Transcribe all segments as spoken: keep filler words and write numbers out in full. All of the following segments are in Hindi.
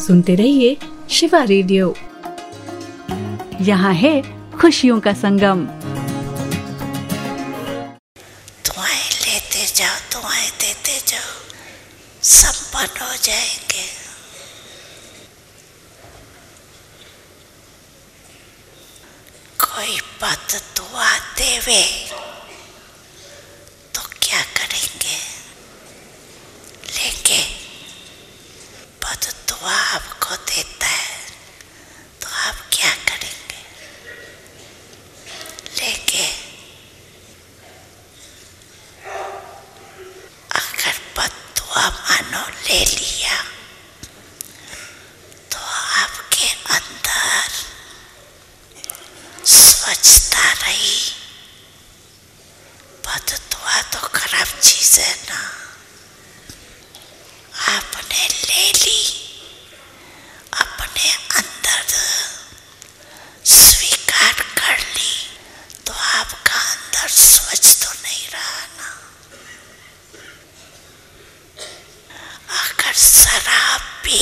सुनते रहिए शिवा रेडियो। यहाँ है खुशियों का संगम। दुआएं लेते जाओ, दुआएं देते जाओ, संपन्न हो जाएंगे। कोई बद दुआ देवे तो क्या करेंगे? लेंगे। बद दुआ आपको देता है तो आप क्या करेंगे? लेंगे। अगर बद दुआ मानो ले लिया तो आपके अंदर स्वच्छता रही। बद दुआ तो खराब चीज है ना। आपने ले ली, अपने अंदर स्वीकार कर ली तो आपका अंदर स्वच्छ तो नहीं रहा ना। अगर शराब भी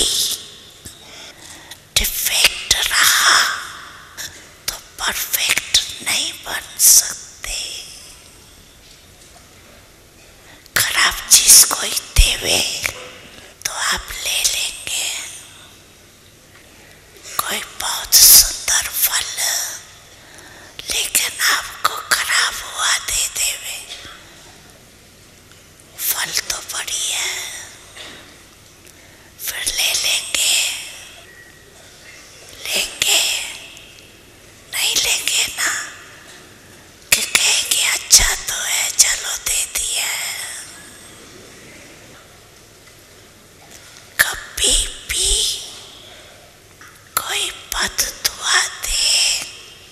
डिफेक्ट रहा तो परफेक्ट नहीं बन सकते। खराब चीज कोई देवे तो आप ले लेंगे। कोई बहुत सुंदर फल लेकिन आपको खराब हुआ दे देवे। फल तो बढ़िया है, फिर ले लेंगे। लेंगे नहीं लेंगे ना कि कहेंगे अच्छा तो है, चलो दे दिया है। कभी भी कोई बद दुआ दे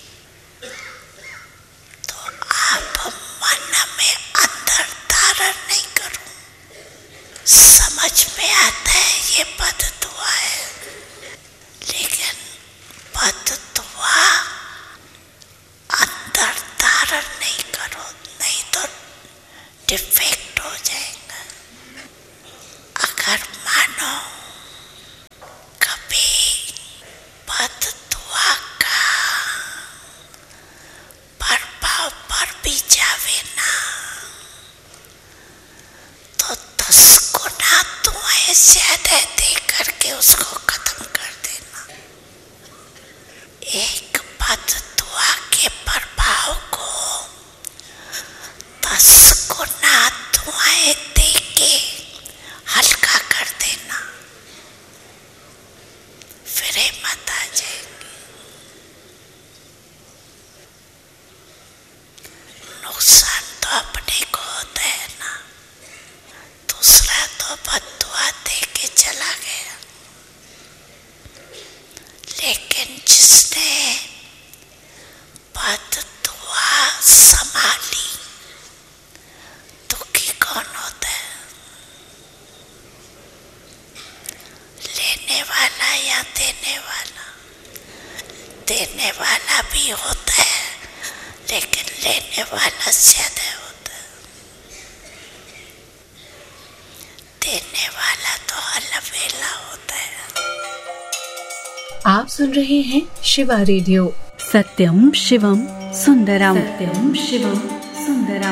तो आप मन में अंदर धारण नहीं करो। समझ में आता है ये बद दुआ है, लेकिन बद दुआ अंदर धारण नहीं करो, नहीं तो डिफेक्ट हो जाएगा। अगर मानो कभी बद दुआ का प्रभाव पर भी जावे ना तो दस गुना दुआएं ज्यादा दे करके उसको खत्म कर देना। एक बद दुआ के प्रभाव को दस गुना दुआएं दे के हल्का कर देना, फिर हिम्मत आ जाएगी। नुकसान तो अपने को होता है ना, दूसरा तो बद दुआ दे के चला गया। लेकिन जिसने बद दुआ संभाली, दुखी कौन होता है? लेने वाला या देने वाला? देने वाला भी होता है लेकिन लेने वाला ज्यादा होता है। देने वाला तो अलबेला होता है। आप सुन रहे हैं शिवा रेडियो। सत्यम शिवम सुंदरम। सत्यम शिवम सुंदरम।